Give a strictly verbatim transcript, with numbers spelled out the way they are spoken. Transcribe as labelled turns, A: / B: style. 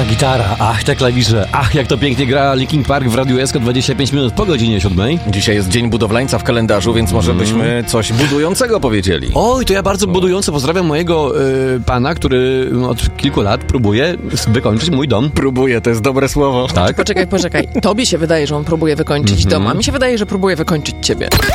A: gitara, ach, te klawisze, ach, jak to pięknie gra Linkin Park w Radiu S K dwadzieścia pięć minut po godzinie siódmej.
B: Dzisiaj jest Dzień Budowlańca w kalendarzu, więc może mm. byśmy coś budującego powiedzieli.
A: Oj, to ja bardzo budująco pozdrawiam mojego y, pana, który od kilku lat próbuje wykończyć mój dom.
B: Próbuje, to jest dobre słowo.
C: Tak? Poczekaj, poczekaj. Tobie się wydaje, że on próbuje wykończyć mm-hmm. dom, a mi się wydaje, że próbuje wykończyć ciebie.